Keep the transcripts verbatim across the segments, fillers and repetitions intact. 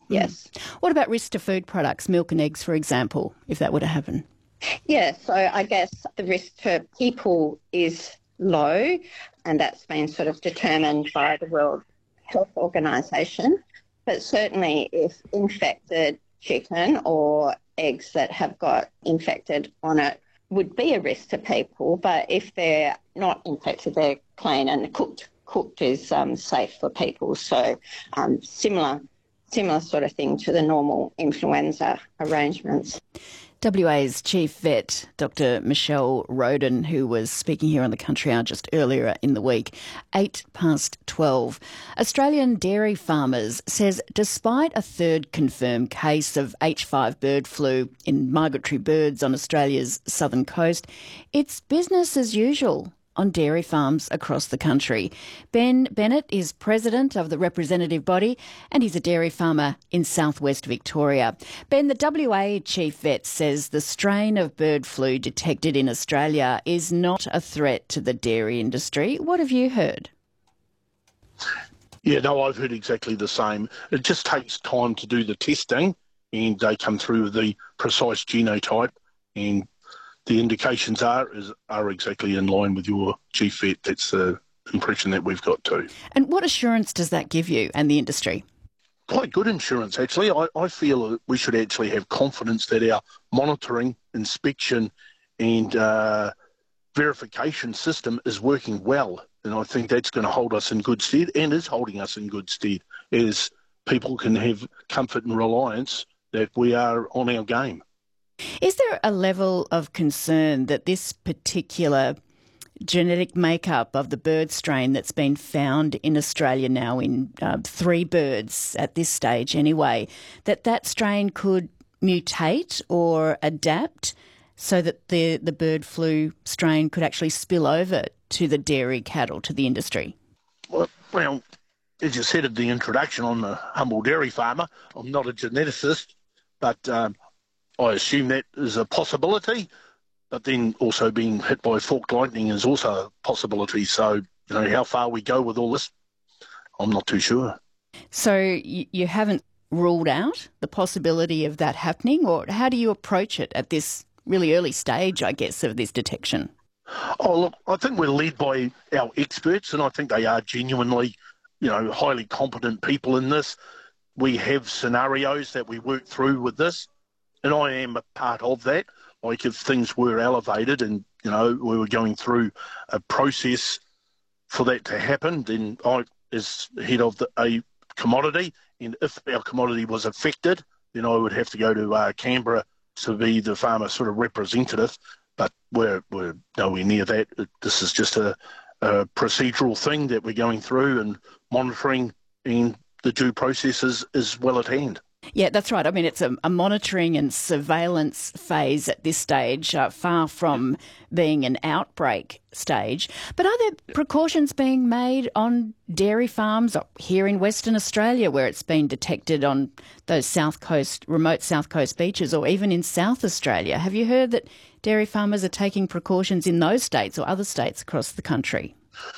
yes. Mm. What about risk to food products, milk and eggs, for example, if that were to happen? Yeah, so I guess the risk to people is low, and that's been sort of determined by the World Health Organization. But certainly if infected chicken or eggs that have got infected on it would be a risk to people, but if they're not infected, they're clean and cooked. Cooked is um, safe for people. So um, similar, similar sort of thing to the normal influenza arrangements. W A's Chief Vet, Doctor Michelle Roden, who was speaking here on the Country Hour just earlier in the week. Eight past twelve. Australian Dairy Farmers says despite a third confirmed case of H five bird flu in migratory birds on Australia's southern coast, it's business as usual on dairy farms across the country. Ben Bennett is president of the representative body and he's a dairy farmer in southwest Victoria. Ben, the W A Chief Vet says the strain of bird flu detected in Australia is not a threat to the dairy industry. What have you heard? Yeah, no, I've heard exactly the same. It just takes time to do the testing and they come through with the precise genotype, and the indications are is, are exactly in line with your chief vet. That's the impression that we've got too. And what assurance does that give you and the industry? Quite good insurance, actually. I, I feel that we should actually have confidence that our monitoring, inspection and uh, verification system is working well. And I think that's going to hold us in good stead and is holding us in good stead as people can have comfort and reliance that we are on our game. Is there a level of concern that this particular genetic makeup of the bird strain that's been found in Australia now in uh, three birds at this stage anyway, that that strain could mutate or adapt so that the, the bird flu strain could actually spill over to the dairy cattle, to the industry? Well, well as you said at the introduction, I'm a humble dairy farmer. I'm not a geneticist, but um, I assume that is a possibility, but then also being hit by forked lightning is also a possibility. So, you know, how far we go with all this, I'm not too sure. So you, you haven't ruled out the possibility of that happening, or how do you approach it at this really early stage, I guess, of this detection? Oh, look, I think we're led by our experts, and I think they are genuinely, you know, highly competent people in this. We have scenarios that we work through with this, and I am a part of that. Like if things were elevated and, you know, we were going through a process for that to happen, then I, as head of the, a commodity, and if our commodity was affected, then I would have to go to uh, Canberra to be the farmer sort of representative. But we're, we're nowhere near that. This is just a, a procedural thing that we're going through and monitoring, and the due process is, is well at hand. Yeah, that's right. I mean, it's a, a monitoring and surveillance phase at this stage, uh, far from being an outbreak stage. But are there precautions being made on dairy farms here in Western Australia where it's been detected on those south coast, remote south coast beaches, or even in South Australia? Have you heard that dairy farmers are taking precautions in those states or other states across the country?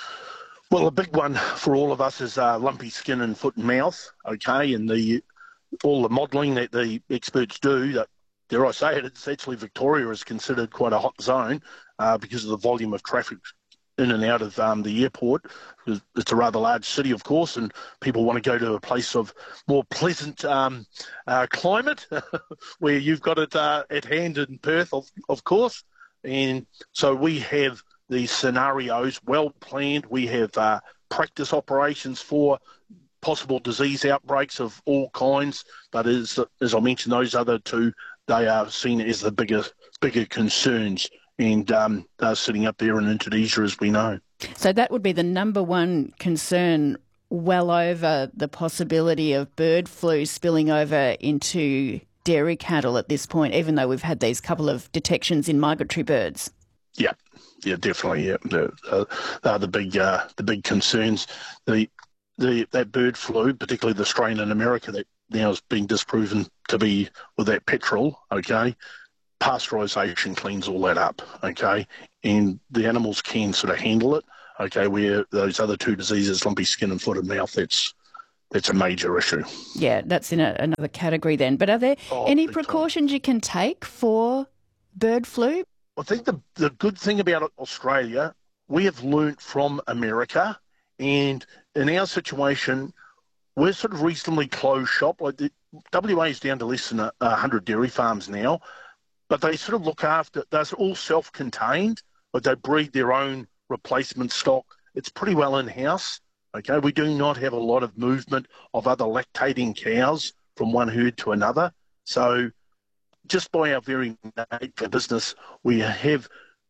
Well, a big one for all of us is uh, lumpy skin in foot and mouth, okay, and the all the modelling that the experts do, that, dare I say it, it's actually Victoria is considered quite a hot zone uh, because of the volume of traffic in and out of um, the airport. It's a rather large city, of course, and people want to go to a place of more pleasant um, uh, climate where you've got it uh, at hand in Perth, of, of course. And so we have these scenarios well planned. We have uh, practice operations for possible disease outbreaks of all kinds, but as as I mentioned, those other two, they are seen as the bigger bigger concerns, and um, they're sitting up there in Indonesia, as we know. So that would be the number one concern, well over the possibility of bird flu spilling over into dairy cattle at this point, even though we've had these couple of detections in migratory birds. Yeah, yeah, definitely. Yeah, they're, uh, they're the big uh, the big concerns. The The, that bird flu, particularly the strain in America that now is being disproven to be with that petrol, okay, pasteurisation cleans all that up, okay, and the animals can sort of handle it, okay, where those other two diseases, lumpy skin and foot and mouth, that's that's a major issue. Yeah, that's in a, another category then. But are there Oh, any big time. precautions you can take for bird flu? I think the, the good thing about Australia, we have learnt from America, and in our situation, we're sort of reasonably closed shop. Like the W A is down to less than a, a hundred dairy farms now, but they sort of look after, they're all self-contained, but they breed their own replacement stock. It's pretty well in-house. Okay, we do not have a lot of movement of other lactating cows from one herd to another. So just by our very nature of business, we have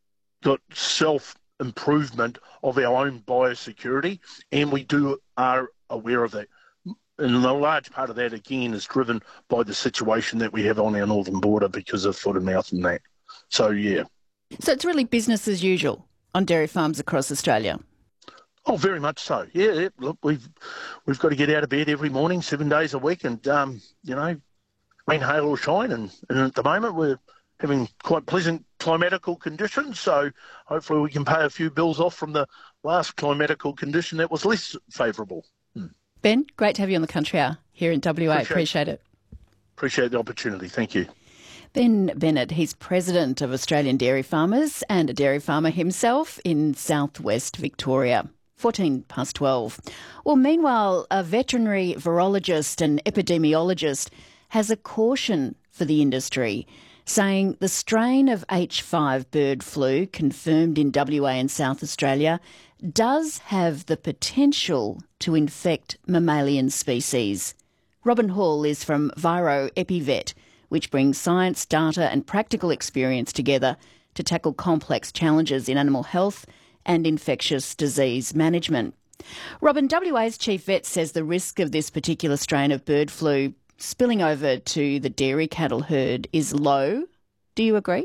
got self-improvement of our own biosecurity, and we do are aware of that. And a large part of that, again, is driven by the situation that we have on our northern border because of foot and mouth and that. So, yeah. So it's really business as usual on dairy farms across Australia? Oh, very much so. Yeah, yeah. Look, we've we've got to get out of bed every morning, seven days a week, and um, you know, rain, hail or shine. And, and at the moment, we're having quite pleasant climatical conditions. So hopefully, we can pay a few bills off from the last climatical condition that was less favourable. Hmm. Ben, great to have you on the Country Hour here in W A. Appreciate, Appreciate it. Appreciate the opportunity. Thank you. Ben Bennett, he's president of Australian Dairy Farmers and a dairy farmer himself in southwest Victoria. fourteen past twelve. Well, meanwhile, a veterinary virologist and epidemiologist has a caution for the industry, saying the strain of H five bird flu confirmed in W A and South Australia does have the potential to infect mammalian species. Robin Hall is from Viro EpiVet, which brings science, data and practical experience together to tackle complex challenges in animal health and infectious disease management. Robin, W A's chief vet says the risk of this particular strain of bird flu spilling over to the dairy cattle herd is low. Do you agree?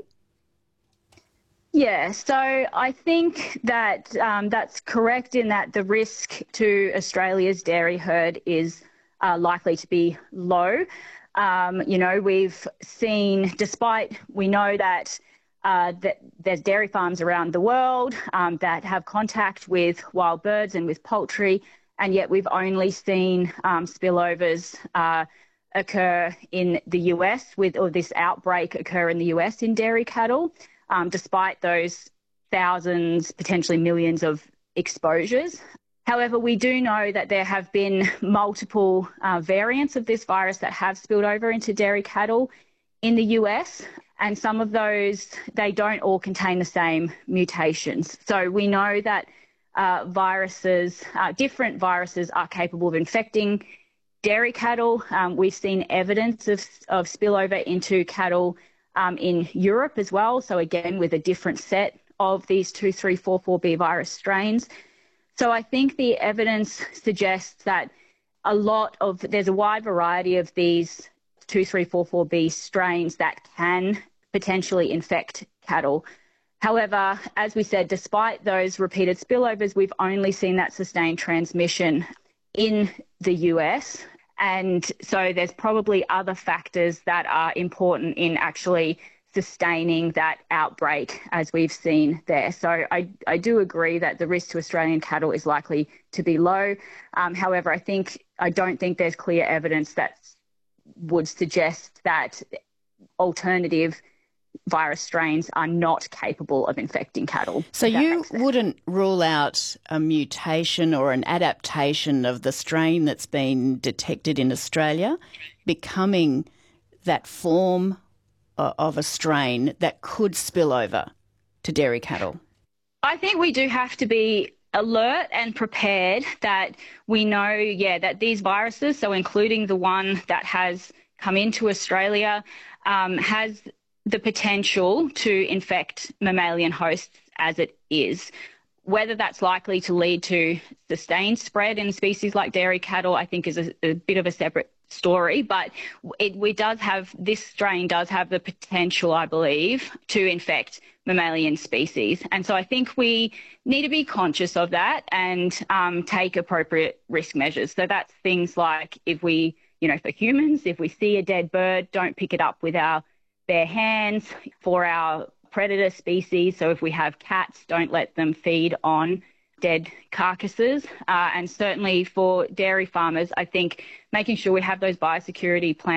Yeah, so I think that um, that's correct in that the risk to Australia's dairy herd is uh, likely to be low. Um, you know, we've seen, despite we know that Uh, that there's dairy farms around the world um, that have contact with wild birds and with poultry, and yet we've only seen um, spillovers uh, occur in the U S with, or this outbreak occur in the U S in dairy cattle, um, despite those thousands, potentially millions of exposures. However, we do know that there have been multiple uh, variants of this virus that have spilled over into dairy cattle in the U S, and some of those, they don't all contain the same mutations. So we know that uh, viruses, uh, different viruses are capable of infecting dairy cattle. Um, we've seen evidence of, of spillover into cattle um, in Europe as well. So again, with a different set of these two three four four B virus strains. So I think the evidence suggests that a lot of, there's a wide variety of these two three four four B strains that can potentially infect cattle. However, as we said, despite those repeated spillovers, we've only seen that sustained transmission in the U S. And so there's probably other factors that are important in actually sustaining that outbreak as we've seen there. So I, I do agree that the risk to Australian cattle is likely to be low. Um, however, I think I don't think there's clear evidence that would suggest that alternative virus strains are not capable of infecting cattle. So you wouldn't rule out a mutation or an adaptation of the strain that's been detected in Australia becoming that form of a strain that could spill over to dairy cattle? I think we do have to be alert and prepared that we know, yeah, that these viruses, so including the one that has come into Australia, um, has the potential to infect mammalian hosts as it is. Whether that's likely to lead to sustained spread in species like dairy cattle, I think is a, a bit of a separate story, but it we does have, this strain does have the potential, I believe, to infect mammalian species. And so I think we need to be conscious of that and um, take appropriate risk measures. So that's things like if we, you know, for humans, if we see a dead bird, don't pick it up with our bare hands. For our predator species, so if we have cats, don't let them feed on dead carcasses. Uh, and certainly for dairy farmers, I think making sure we have those biosecurity plans